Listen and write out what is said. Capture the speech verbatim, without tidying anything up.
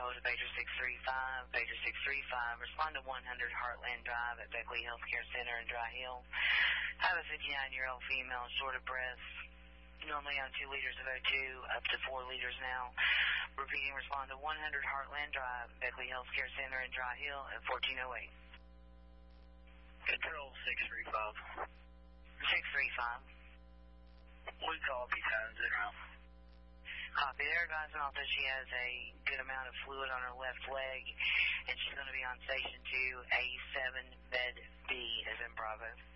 hold to pager six three five. Pager six three five. Respond to one hundred Heartland Drive at Beckley Healthcare Center in Dry Hill. Have a fifty-nine-year-old female, short of breath, normally on two liters of O two, up to four liters now. Repeating, respond to one hundred Heartland Drive, Beckley Healthcare Center in Dry Hill at fourteen oh eight. Control six three five. six three five. We copy, Town Zero. Copy. They're advising also she has a good amount of fluid on her left leg, and she's going to be on Station two, A seven, Bed B, as in Bravo.